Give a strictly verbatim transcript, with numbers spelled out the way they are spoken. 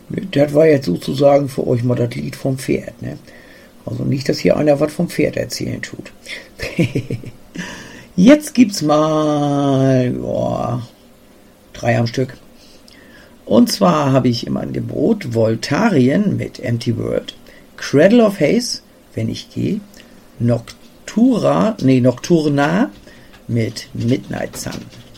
Das war jetzt sozusagen für euch mal das Lied vom Pferd, ne? Also nicht, dass hier einer was vom Pferd erzählen tut. Jetzt gibt's mal joa, drei am Stück. Und zwar habe ich im Angebot Voltaren mit Empty World, Cradle of Haze, Wenn ich gehe, Noctura, nee, Nocturna mit Midnight Sun.